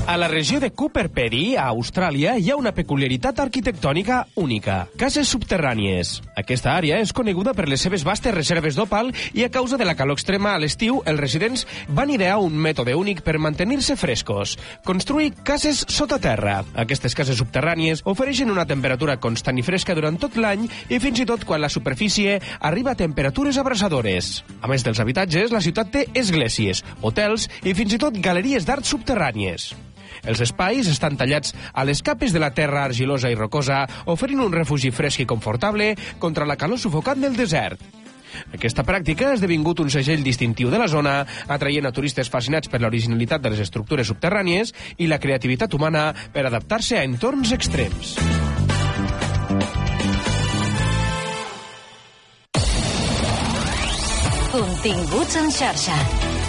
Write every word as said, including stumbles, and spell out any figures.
A la regió de Cooper Pedy, a Austràlia, hi ha una peculiaritat arquitectònica única. Cases subterrànies. Aquesta àrea és coneguda per les seves vastes reserves d'òpal i a causa de la calor extrema a l'estiu, els residents van idear un mètode únic per mantenir-se frescos. Construir cases sota terra. Aquestes cases subterrànies ofereixen una temperatura constant i fresca durant tot l'any i fins i tot quan la superfície arriba a temperatures abrasadores. A més dels habitatges, la ciutat té esglésies, hotels i fins i tot galeries d'art subterrànies. Els espais estan tallats a les capes de la terra argilosa i rocosa, oferint un refugi fresc i confortable contra la calor sufocant del desert. Aquesta pràctica ha esdevingut un segell distintiu de la zona, atraient a turistes fascinats per l'originalitat de les estructures subterrànies i la creativitat humana per adaptar-se a entorns extrems. Continguts en xarxa.